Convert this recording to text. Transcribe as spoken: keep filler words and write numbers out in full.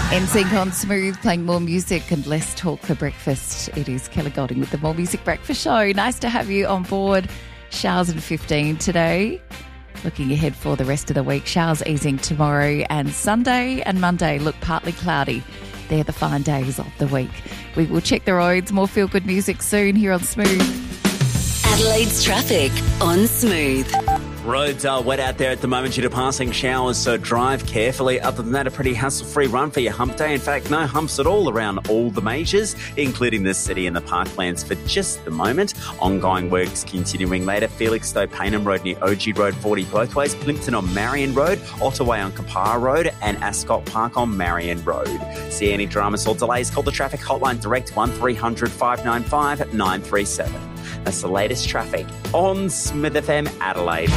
N Sync on Smooth, playing more music and less talk for breakfast. It is Keller Golding with the More Music Breakfast Show. Nice to have you on board. Showers in fifteen today. Looking ahead for the rest of the week, showers easing tomorrow, and Sunday and Monday look partly cloudy. They're the fine days of the week. We will check the roads. More feel-good music soon here on Smooth. Adelaide's traffic on Smooth. Roads are wet out there at the moment due to passing showers, so drive carefully. Other than that, a pretty hassle-free run for your hump day. In fact, no humps at all around all the majors, including the city and the parklands for just the moment. Ongoing works continuing later. Felixstowe Paynham Road near O G Road forty both ways. Plympton on Marion Road, Ottaway on Kapara Road, and Ascot Park on Marion Road. See any dramas or delays, call the traffic hotline direct one three hundred five nine five nine three seven. That's the latest traffic on Smith F M Adelaide.